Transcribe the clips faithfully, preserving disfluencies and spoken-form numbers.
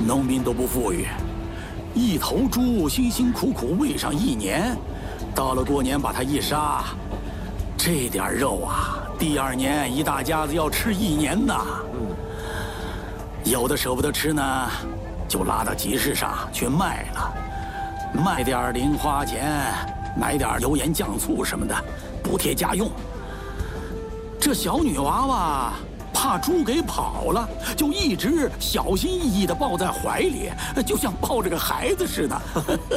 农民都不富裕，一头猪辛辛苦苦喂上一年，到了过年把它一杀，这点肉啊，第二年一大家子要吃一年呐。嗯，有的舍不得吃呢，就拉到集市上去卖了，卖点零花钱，买点油盐酱醋什么的，补贴家用。这小女娃娃怕猪给跑了，就一直小心翼翼地抱在怀里，就像抱着个孩子似的。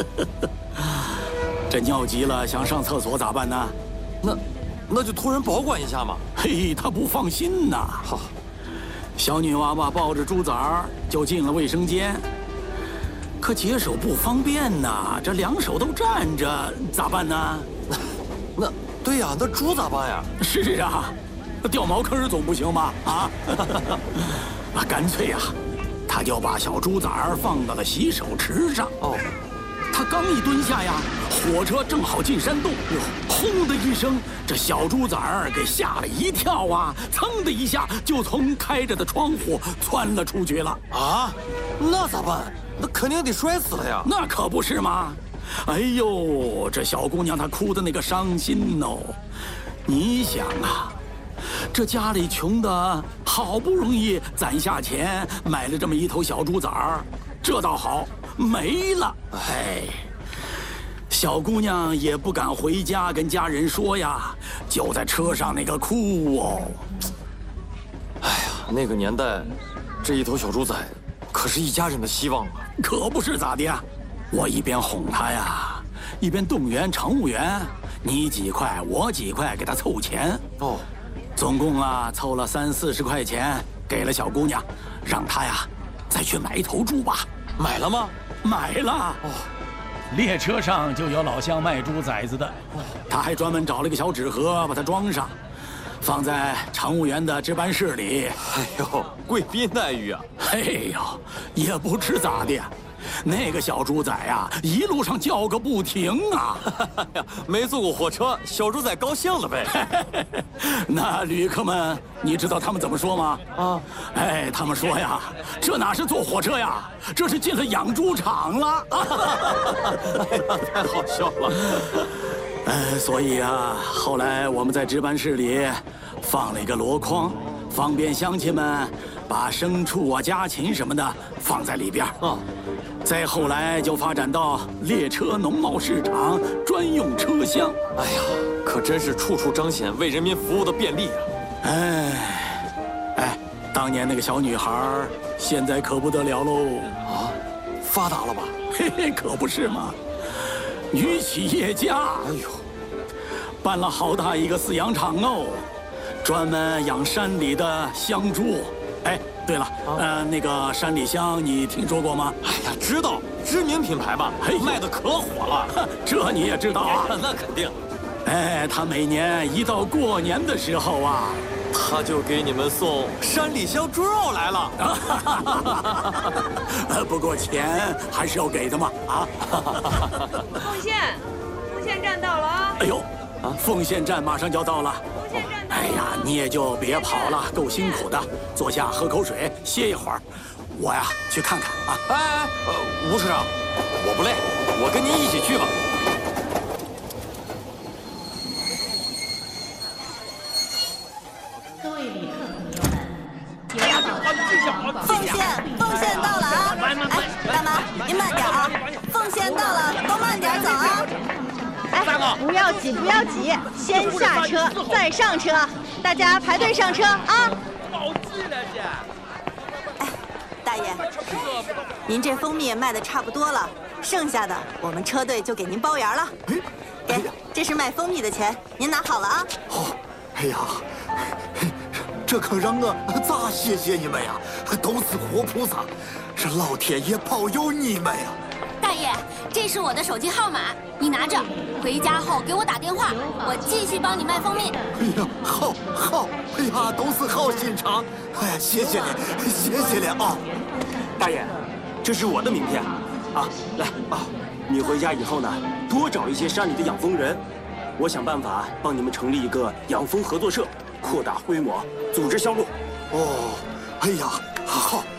这尿急了想上厕所咋办呢？ 那，那就托人保管一下嘛。 嘿，她不放心呐。好，小女娃娃抱着猪崽儿就进了卫生间，可解手不方便呐，这两手都站着，咋办呢？ 那，对呀，那猪咋办呀？ 是啊。掉茅坑总不行吧？啊，啊，干脆呀、啊，他就把小猪崽儿放到了洗手池上。哦，他刚一蹲下呀，火车正好进山洞，轰的一声，这小猪崽儿给吓了一跳啊，噌的一下就从开着的窗户窜了出去了。 啊，那咋办？那肯定得摔死了呀！ 那可不是吗？哎呦，这小姑娘她哭的那个伤心哦，你想啊。这家里穷的，好不容易攒下钱买了这么一头小猪崽儿，这倒好，没了。哎，小姑娘也不敢回家跟家人说呀，就在车上那个哭哦。 哎呀，那个年代，这一头小猪崽可是一家人的希望啊！ 可不是咋的呀？我一边哄她呀，一边动员乘务员，你几块我几块给她凑钱。哦。总共啊，凑了三四十块钱，给了小姑娘，让她呀，再去买一头猪吧。 买了吗？ 买了。哦，列车上就有老乡卖猪崽子的，他还专门找了个小纸盒把它装上，放在乘务员的值班室里。 哎呦，贵宾待遇啊！ 哎呦，也不知咋的。那个小猪崽呀、啊，一路上叫个不停啊！ 没坐过火车，小猪崽高兴了呗。 那旅客们，你知道他们怎么说吗？啊，哎，他们说呀，这哪是坐火车呀，这是进了养猪场了。 哎呀，太好笑了。 哎，所以啊，后来我们在值班室里放了一个箩筐，方便乡亲们把牲畜啊、家禽什么的放在里边。啊。再后来就发展到列车农贸市场专用车厢。 哎呀，可真是处处彰显为人民服务的便利啊！ 哎，哎，当年那个小女孩，现在可不得了喽！ 啊，发达了吧？ 嘿嘿，可不是嘛！女企业家，哎呦，办了好大一个饲养场哦，专门养山里的香猪。哎。对了，啊、呃，那个山里香你听说过吗？ 哎呀，知道，知名品牌吧？哎，卖的可火了。 这你也知道啊？ 那肯定。 哎，他每年一到过年的时候啊， 他就给你们送山里香猪肉来了。 不过钱还是要给的嘛，啊。 凤县，凤县站到了啊！ 哎呦，啊，凤县站马上就要到了。哎呀，你也就别跑了，够辛苦的，坐下喝口水，歇一会儿。我呀，去看看啊。 哎哎，呃，吴车长，我不累，我跟您一起去吧。 各位旅客朋友们， 凤县，凤县到了啊！哎，大妈，您慢点啊！凤县到了，都慢点走啊！ 哎，不要挤，不要挤，先下车再上车，大家排队上车啊！ 好挤了这。哎，大爷，您这蜂蜜卖的差不多了，剩下的我们车队就给您包圆了。给，这是卖蜂蜜的钱，您拿好了啊。 哦，哎呀，这可让我咋谢谢你们呀？都是活菩萨，是老天爷保佑你们呀！ 大爷，这是我的手机号码，你拿着，回家后给我打电话，我继续帮你卖蜂蜜。 哎呀，好，好，哎呀，都是好心肠，哎呀，谢谢你，谢谢你啊！ 大爷，这是我的名片，啊，来啊，你回家以后呢，多找一些山里的养蜂人，我想办法帮你们成立一个养蜂合作社，扩大规模，组织销路。 哦，哎呀，好。